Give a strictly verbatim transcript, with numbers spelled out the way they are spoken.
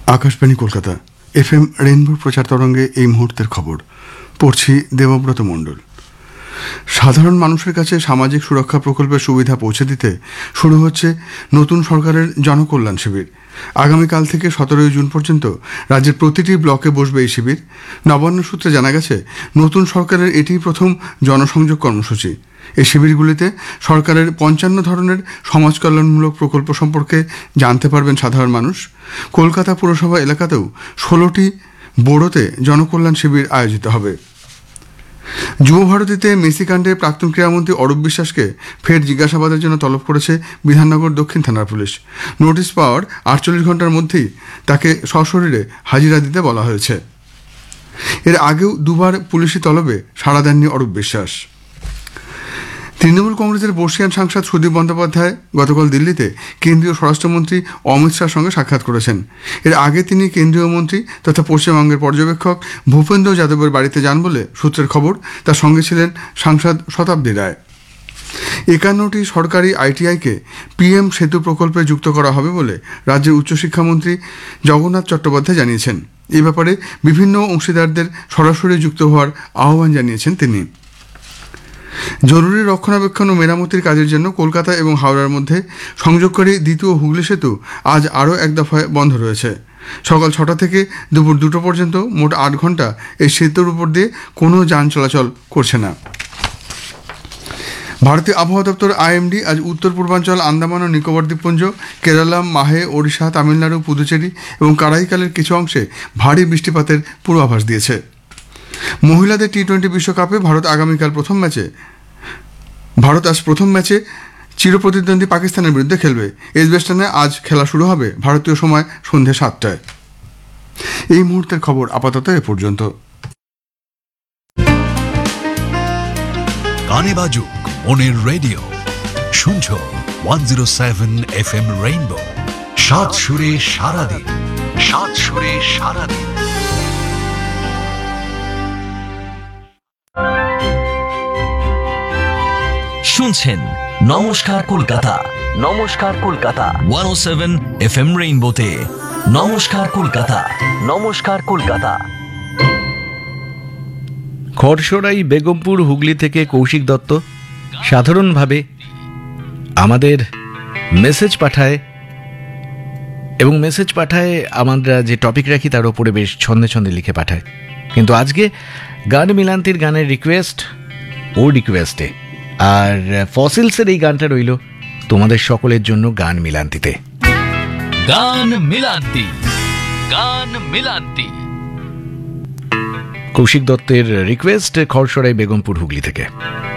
Akashvani Kolkata F M rainbow প্রচার তরঙ্গে এই মুহূর্তের খবর পড়ছি দেবব্রত মণ্ডল। সাধারণ মানুষের কাছে সামাজিক সুরক্ষা প্রকল্পের সুবিধা পৌঁছে দিতে শুরু হচ্ছে নতুন সরকারের জনকল্যাণ শিবির। আগামীকাল থেকে সতেরোই জুন পর্যন্ত রাজ্যের প্রতিটি ব্লকে বসবে এই শিবির। নবান্ন সূত্রে জানা গেছে, নতুন সরকারের এটিই প্রথম জনসংযোগ কর্মসূচি। এই শিবিরগুলিতে সরকারের পঞ্চান্ন ধরনের সমাজ কল্যাণমূলক প্রকল্প সম্পর্কে জানতে পারবেন সাধারণ মানুষ। কলকাতা পুরসভা এলাকাতেও ষোলোটি বোড়োতে জনকল্যাণ শিবির আয়োজিত হবে। যুবভারতীতে মেসিকাণ্ডে প্রাক্তন ক্রীড়ামন্ত্রী অরূপ বিশ্বাসকে ফের জিজ্ঞাসাবাদের জন্য তলব করেছে বিধাননগর দক্ষিণ থানার পুলিশ। নোটিশ পাওয়ার আটচল্লিশ ঘন্টার মধ্যেই তাকে সশরীরে হাজিরা দিতে বলা হয়েছে। এর আগেও দুবার পুলিশি তলবে সাড়া দেননি অরূপ বিশ্বাস। তৃণমূল কংগ্রেসের বর্ষিয়ান সাংসদ সুদীপ বন্দ্যোপাধ্যায় গতকাল দিল্লিতে কেন্দ্রীয় স্বরাষ্ট্রমন্ত্রী অমিত শাহর সঙ্গে সাক্ষাৎ করেছেন। এর আগে তিনি কেন্দ্রীয় মন্ত্রী তথা পশ্চিমবঙ্গের পর্যবেক্ষক ভূপেন্দ্র যাদবের বাড়িতে যান বলে সূত্রের খবর। তার সঙ্গে ছিলেন সাংসদ শতাব্দী রায়। একান্নটি সরকারি আইটিআইকে পিএম সেতু প্রকল্পে যুক্ত করা হবে বলে রাজ্যের উচ্চশিক্ষামন্ত্রী জগন্নাথ চট্টোপাধ্যায় জানিয়েছেন। এ ব্যাপারে বিভিন্ন অংশীদারদের সরাসরি যুক্ত হওয়ার আহ্বান জানিয়েছেন তিনি। জরুরি রক্ষণাবেক্ষণ ও মেরামতির কাজের জন্য কলকাতা এবং হাওড়ার মধ্যে সংযোগকারী দ্বিতীয় হুগলি সেতু আজ আরও এক দফায় বন্ধ রয়েছে। সকাল ছটা থেকে দুপুর দুটো পর্যন্ত মোট আট ঘন্টা এই সেতুর উপর দিয়ে কোনো যান চলাচল করছে না। ভারতীয় আবহাওয়া দপ্তর আইএমডি আজ উত্তর পূর্বাঞ্চল, আন্দামান ও নিকোবর দ্বীপপুঞ্জ, কেরালা, মাহে, ওড়িশা, তামিলনাড়ু, পুদুচেরি এবং কারাইকালের কিছু অংশে ভারী বৃষ্টিপাতের পূর্বাভাস দিয়েছে। মহিলাদের টি টোয়েন্টি বিশ্বকাপে ভারত আগামীকাল প্রথম ম্যাচে ভারত আজ প্রথম ম্যাচে চিরপ্রতিদ্বন্দ্বী পাকিস্তানের বিরুদ্ধে খেলবে। এজবেস্টনে আজ খেলা শুরু হবে ভারতীয় সময় সন্ধ্যে সাতটায়। এই মুহূর্তের খবর আপাতত এ পর্যন্ত। গানে বাজুক মনের রেডিও, শুনছ one zero seven F M rainbow. সাত সুরে সারাদিন, সাত সুরে সারাদিন। শুনছেন নমস্কার কলকাতা, নমস্কার কলকাতা ওয়ান ও সেভেন এফ এম রেইনবোতে। নমস্কার কলকাতা, নমস্কার কলকাতা। খড়সরাই বেগমপুর হুগলি থেকে কৌশিক দত্ত সাধারণভাবে আমাদের মেসেজ পাঠায় এবং মেসেজ পাঠায় আমরা যে টপিক রাখি তার ওপরে বেশ ছন্দে ছন্দে লিখে পাঠায়। কিন্তু আজকে গান মিলান্তির গানের রিকোয়েস্ট ও রিকোয়েস্টে, আর ফসিলসের এই গানটা রইল তোমাদের সকলের জন্য গান মিলান্তিতে। গান মিলান্তি, গান মিলান্তি। কৌশিক দত্তের রিকোয়েস্ট খড়সরাই বেগমপুর হুগলি থেকে।